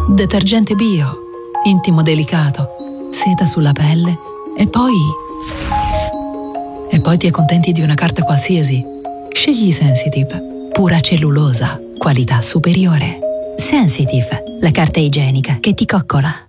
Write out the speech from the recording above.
Detergente bio, intimo delicato, seta sulla pelle e poi ti accontenti di una carta qualsiasi. Scegli Sensitive, pura cellulosa, qualità superiore. Sensitive, la carta igienica che ti coccola.